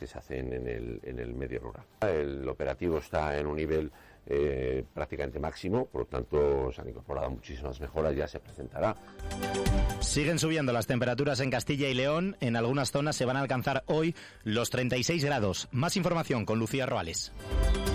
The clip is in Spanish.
que se hacen en el medio rural. El operativo está en un nivel prácticamente máximo, por lo tanto se han incorporado muchísimas mejoras, ya se presentará. Siguen subiendo las temperaturas en Castilla y León. En algunas zonas se van a alcanzar hoy los 36 grados. Más información con Lucía Roales.